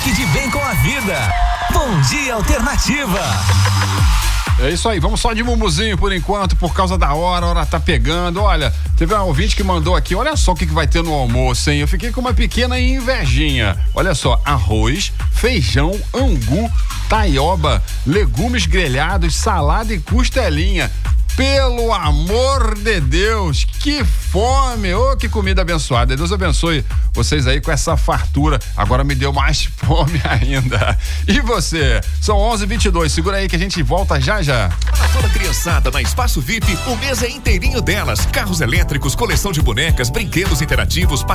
Fique de bem com a vida. Bom Dia Alternativa. É isso aí, vamos só de mumuzinho por enquanto, por causa da hora, a hora tá pegando. Olha, teve um ouvinte que mandou aqui, olha só o que vai ter no almoço, hein? Eu fiquei com uma pequena invejinha. Olha só, arroz, feijão, angu, taioba, legumes grelhados, salada e costelinha. Pelo amor de Deus, que fome, que comida abençoada. Deus abençoe vocês aí com essa fartura. Agora me deu mais fome ainda. E você? São 11h22, segura aí que a gente volta já já. Para toda criançada na Espaço VIP, o mês é inteirinho delas. Carros elétricos, coleção de bonecas, brinquedos interativos,